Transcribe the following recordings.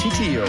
Titio.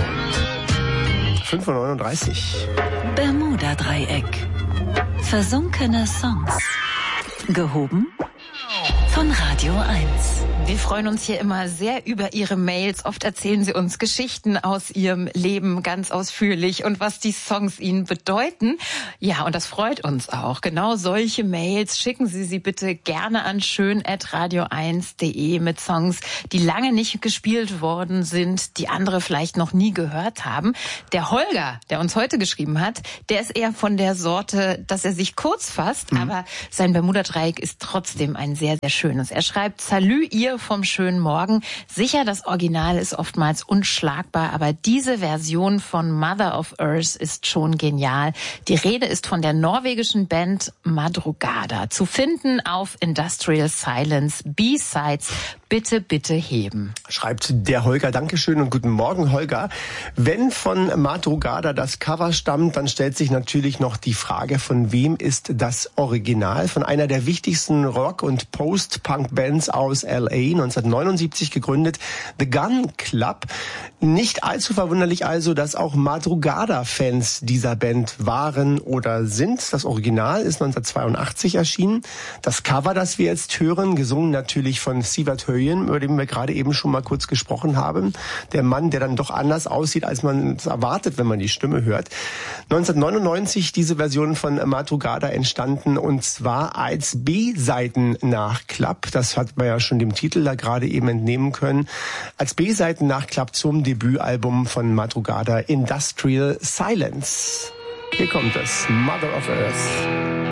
5:39 Uhr. Bermuda-Dreieck. Versunkene Songs. Gehoben von Radio 1. Wir freuen uns hier immer sehr über Ihre Mails. Oft erzählen Sie uns Geschichten aus Ihrem Leben ganz ausführlich und was die Songs Ihnen bedeuten. Ja, und das freut uns auch. Genau solche Mails schicken Sie sie bitte gerne an schön@radio1.de mit Songs, die lange nicht gespielt worden sind, die andere vielleicht noch nie gehört haben. Der Holger, der uns heute geschrieben hat, der ist eher von der Sorte, dass er sich kurz fasst, aber sein Bermuda-Dreieck ist trotzdem ein sehr, sehr schönes. Er schreibt: Salü, ihr vom schönen Morgen. Sicher, das Original ist oftmals unschlagbar, aber diese Version von Mother of Earth ist schon genial. Die Rede ist von der norwegischen Band Madrugada. Zu finden auf Industrial Silence, B-Sides. Bitte, bitte heben. Schreibt der Holger. Dankeschön und guten Morgen, Holger. Wenn von Madrugada das Cover stammt, dann stellt sich natürlich noch die Frage, von wem ist das Original? Von einer der wichtigsten Rock- und Post-Punk-Bands aus L.A., 1979 gegründet, The Gun Club. Nicht allzu verwunderlich also, dass auch Madrugada-Fans dieser Band waren oder sind. Das Original ist 1982 erschienen. Das Cover, das wir jetzt hören, gesungen natürlich von Sivert Høyen, über den wir gerade eben schon mal kurz gesprochen haben. Der Mann, der dann doch anders aussieht, als man es erwartet, wenn man die Stimme hört. 1999 diese Version von Madrugada entstanden, und zwar als B-Seiten-Nachklapp. Das hat man ja schon dem Titel da gerade eben entnehmen können. Als B-Seiten-Nachklapp zum Debütalbum von Madrugada, Industrial Silence. Hier kommt es, Mother of Earth.